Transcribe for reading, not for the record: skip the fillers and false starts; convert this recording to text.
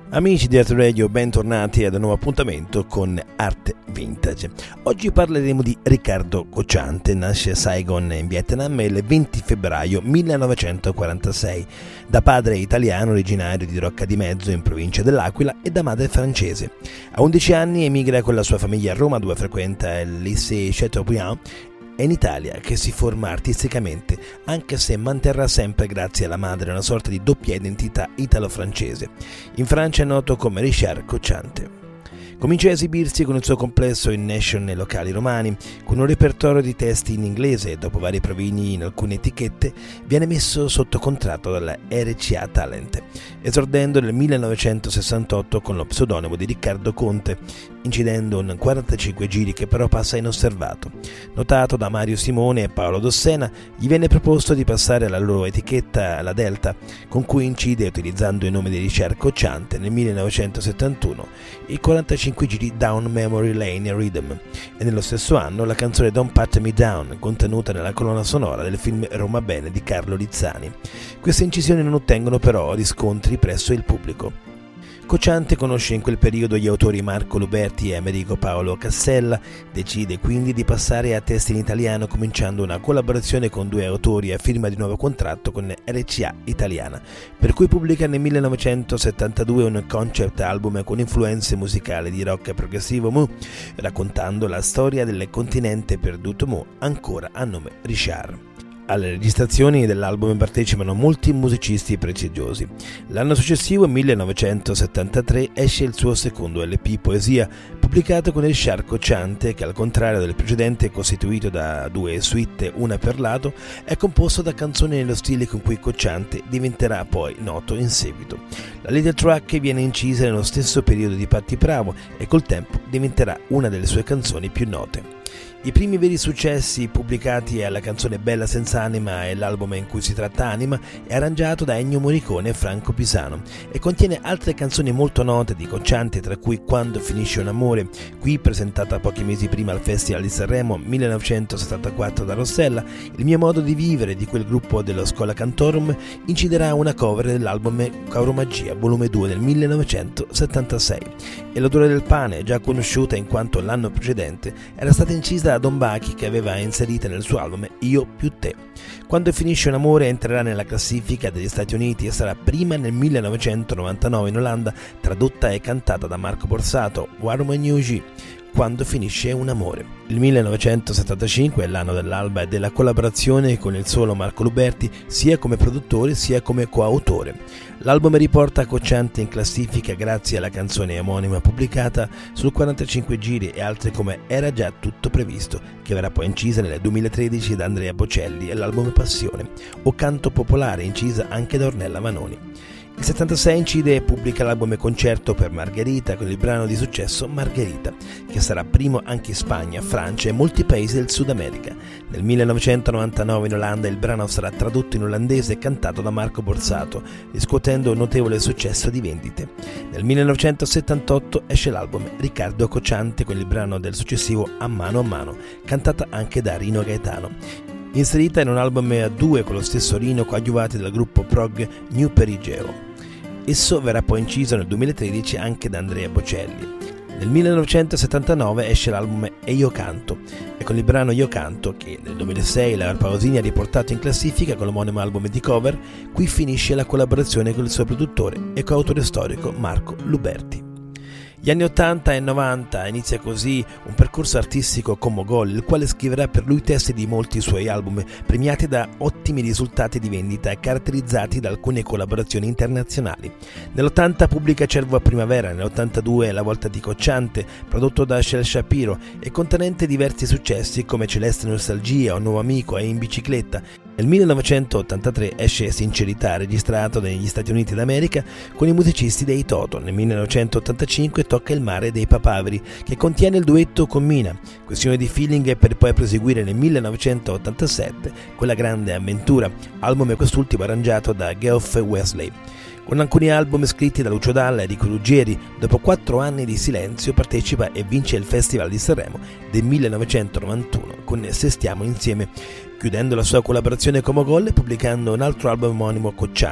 Amici di Arte Radio, bentornati ad un nuovo appuntamento con Arte Vintage. Oggi parleremo di Riccardo Cocciante. Nasce a Saigon in Vietnam il 20 febbraio 1946, da padre italiano originario di Rocca di Mezzo in provincia dell'Aquila e da madre francese. A 11 anni emigra con la sua famiglia a Roma, dove frequenta il Lycée Chateaubriand. È in Italia che si forma artisticamente, anche se manterrà sempre, grazie alla madre, una sorta di doppia identità italo-francese. In Francia è noto come Richard Cocciante. Comincia a esibirsi con il suo complesso in Nation nei locali romani, con un repertorio di testi in inglese e dopo vari provini in alcune etichette viene messo sotto contratto dalla RCA Talent, esordendo nel 1968 con lo pseudonimo di Riccardo Conte, incidendo un 45 giri che però passa inosservato. Notato da Mario Simone e Paolo Dossena, gli viene proposto di passare alla loro etichetta, la Delta, con cui incide utilizzando il nome di Richard Cocciante nel 1971 i 45 giri Down Memory Lane Rhythm e nello stesso anno la canzone Don't Pat Me Down, contenuta nella colonna sonora del film Roma Bene di Carlo Lizzani. Queste incisioni non ottengono però riscontri presso il pubblico. Cocciante conosce in quel periodo gli autori Marco Luberti e Amerigo Paolo Cassella, decide quindi di passare a testi in italiano, cominciando una collaborazione con due autori a firma di nuovo contratto con RCA Italiana, per cui pubblica nel 1972 un concept album con influenze musicali di rock progressivo Mu, raccontando la storia del continente perduto Mu, ancora a nome Richard. Alle registrazioni dell'album partecipano molti musicisti prestigiosi. L'anno successivo, 1973, esce il suo secondo LP Poesia, pubblicato con Richard Cocciante, che al contrario del precedente, costituito da due suite, una per lato, è composto da canzoni nello stile con cui Cocciante diventerà poi noto in seguito. La leader track viene incisa nello stesso periodo di Patti Bravo e col tempo diventerà una delle sue canzoni più note. I primi veri successi pubblicati è la canzone Bella senza anima e l'album in cui si tratta Anima, è arrangiato da Ennio Morricone e Franco Pisano e contiene altre canzoni molto note di Cocciante, tra cui Quando finisce un amore, qui presentata pochi mesi prima al Festival di Sanremo 1974 da Rossella. Il mio modo di vivere di quel gruppo dello Schola Cantorum inciderà una cover dell'album Cauromagia volume 2 del 1976 e L'odore del pane, già conosciuta in quanto l'anno precedente era stata incisa da Don Bachi, che aveva inserita nel suo album Io più te. Quando finisce un amore entrerà nella classifica degli Stati Uniti e sarà prima nel 1999 in Olanda, tradotta e cantata da Marco Borsato, Warm New G. Quando finisce un amore. Il 1975 è l'anno dell'alba e della collaborazione con il solo Marco Luberti, sia come produttore sia come coautore. L'album riporta Cocciante in classifica grazie alla canzone omonima pubblicata su 45 giri e altre come Era già tutto previsto, che verrà poi incisa nel 2013 da Andrea Bocelli, e l'album Passione, o Canto popolare, incisa anche da Ornella Vanoni. Il 76 incide e pubblica l'album Concerto per Margherita con il brano di successo Margherita, che sarà primo anche in Spagna, Francia e molti paesi del Sud America. Nel 1999 in Olanda il brano sarà tradotto in olandese e cantato da Marco Borsato, riscuotendo un notevole successo di vendite. Nel 1978 esce l'album Riccardo Cocciante con il brano del successivo A mano, cantata anche da Rino Gaetano. Inserita in un album a due con lo stesso Rino, coadiuvati dal gruppo prog New Perigeo. Esso verrà poi inciso nel 2013 anche da Andrea Bocelli. Nel 1979 esce l'album E io canto, e con il brano Io canto, che nel 2006 la Pausini ha riportato in classifica con l'omonimo album di cover, qui finisce la collaborazione con il suo produttore e coautore storico Marco Luberti. Gli anni 80 e 90 inizia così un percorso artistico con Mogol, il quale scriverà per lui testi di molti suoi album, premiati da ottimi risultati di vendita e caratterizzati da alcune collaborazioni internazionali. Nell'80 pubblica Cervo a primavera, nell'82 La volta di Cocciante, prodotto da Shel Shapiro e contenente diversi successi come Celeste Nostalgia, Un nuovo amico e In bicicletta. Nel 1983 esce Sincerità, registrato negli Stati Uniti d'America con i musicisti dei Toto. Nel 1985 Tocca il mare dei Papaveri, che contiene il duetto con Mina, Questione di feeling, per poi proseguire nel 1987 con La grande avventura, album quest'ultimo arrangiato da Geoff Wesley. Con alcuni album scritti da Lucio Dalla e Rico Ruggeri, dopo 4 anni di silenzio partecipa e vince il Festival di Sanremo del 1991 con Se stiamo insieme, chiudendo la sua collaborazione con Mogol e pubblicando un altro album omonimo Cocciante.